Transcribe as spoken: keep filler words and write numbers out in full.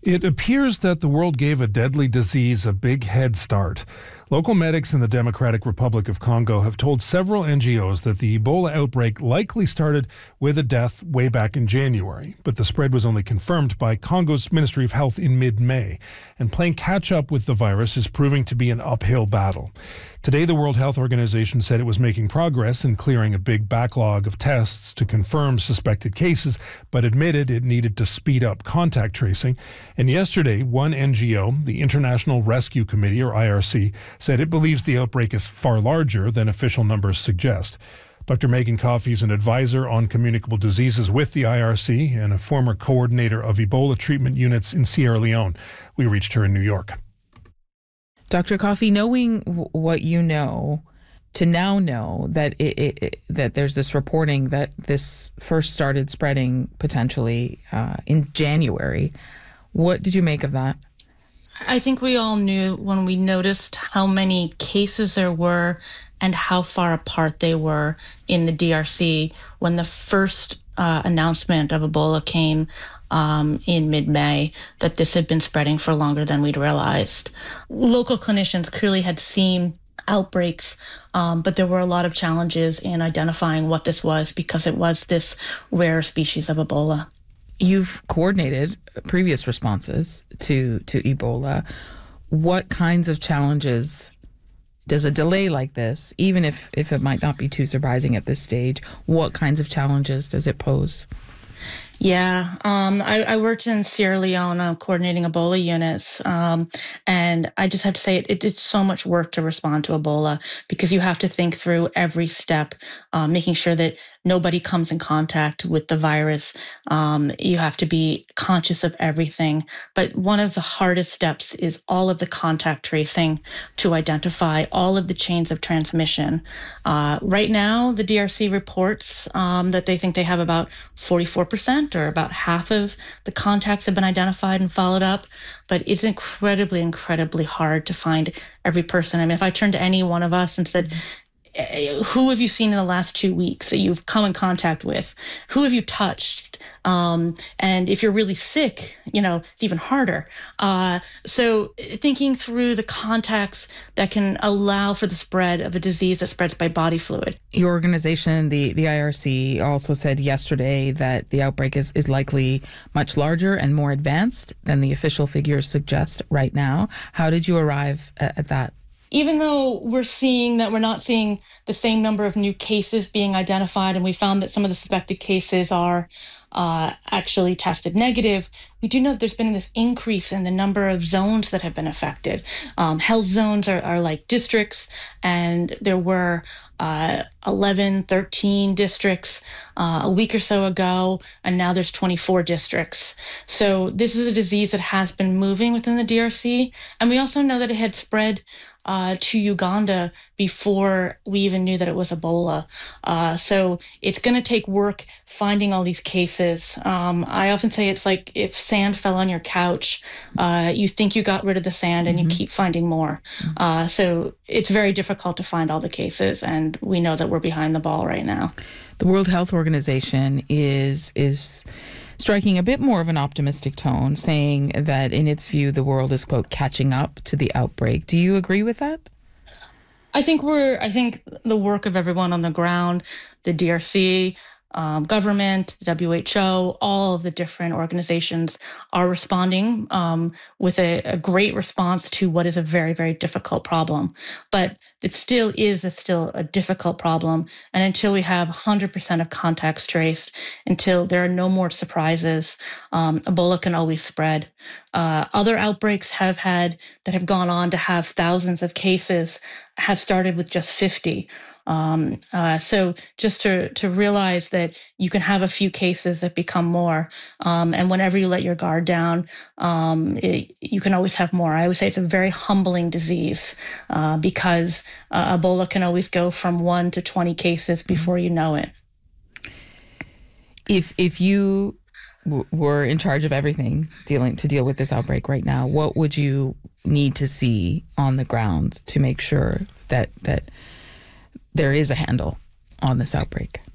It appears that the world gave a deadly disease a big head start. Local medics in the Democratic Republic of Congo have told several N G Os that the Ebola outbreak likely started with a death way back in January, but the spread was only confirmed by Congo's Ministry of Health in mid-May, and playing catch-up with the virus is proving to be an uphill battle. Today, the World Health Organization said it was making progress in clearing a big backlog of tests to confirm suspected cases, but admitted it needed to speed up contact tracing. And yesterday, one N G O, the International Rescue Committee, or I R C, said it believes the outbreak is far larger than official numbers suggest. Doctor Megan Coffey is an advisor on communicable diseases with the I R C and a former coordinator of Ebola treatment units in Sierra Leone. We reached her in New York. Doctor Coffey, knowing w- what you know, to now know that it, it, it, that there's this reporting that this first started spreading potentially uh, in January, what did you make of that? I think we all knew when we noticed how many cases there were and how far apart they were in the D R C when the first uh, announcement of Ebola came um, in mid-May, that this had been spreading for longer than we'd realized. Local clinicians clearly had seen outbreaks, um, but there were a lot of challenges in identifying what this was because it was this rare species of Ebola. You've coordinated previous responses to, to Ebola. What kinds of challenges does a delay like this, even if, if it might not be too surprising at this stage, what kinds of challenges does it pose? Yeah, um, I, I worked in Sierra Leone uh, coordinating Ebola units, um, and I just have to say it, it, it's so much work to respond to Ebola because you have to think through every step, uh, making sure that nobody comes in contact with the virus. Um, you have to be conscious of everything. But one of the hardest steps is all of the contact tracing to identify all of the chains of transmission. Uh, right now, the D R C reports um, that they think they have about forty-four percent or about half of the contacts have been identified and followed up. But it's incredibly, incredibly hard to find every person. I mean, if I turned to any one of us and said, who have you seen in the last two weeks that you've come in contact with? Who have you touched? Um, and if you're really sick, you know, it's even harder. Uh, so thinking through the contacts that can allow for the spread of a disease that spreads by body fluid. Your organization, the, the I R C, also said yesterday that the outbreak is, is likely much larger and more advanced than the official figures suggest right now. How did you arrive at, at that? Even though we're seeing that we're not seeing the same number of new cases being identified, and we found that some of the suspected cases are uh, actually tested negative, we do know that there's been this increase in the number of zones that have been affected. Um, health zones are, are like districts, and there were uh, eleven, thirteen districts uh, a week or so ago, and now there's twenty-four districts. So this is a disease that has been moving within the D R C, and we also know that it had spread Uh, to Uganda before we even knew that it was Ebola. Uh, so it's going to take work finding all these cases. Um, I often say it's like if sand fell on your couch, uh, you think you got rid of the sand and mm-hmm. you keep finding more. Mm-hmm. Uh, so it's very difficult to find all the cases, and we know that we're behind the ball right now. The World Health Organization is is striking a bit more of an optimistic tone, saying that in its view, the world is, quote, catching up to the outbreak. Do you agree with that? I think we're, I think the work of everyone on the ground, the D R C, um, government, the W H O, all of the different organizations are responding um, with a, a great response to what is a very, very difficult problem. But it still is a, still a difficult problem. And until we have one hundred percent of contacts traced, until there are no more surprises, um, Ebola can always spread. Uh, other outbreaks have had, that have gone on to have thousands of cases, have started with just fifty. Um, uh, so just to, to realize that you can have a few cases that become more. Um, and whenever you let your guard down, um, it, you can always have more. I would say it's a very humbling disease uh, because uh, Ebola can always go from one to twenty cases before you know it. If, if you w- were in charge of everything dealing to deal with this outbreak right now, what would you need to see on the ground to make sure that, that there is a handle on this outbreak?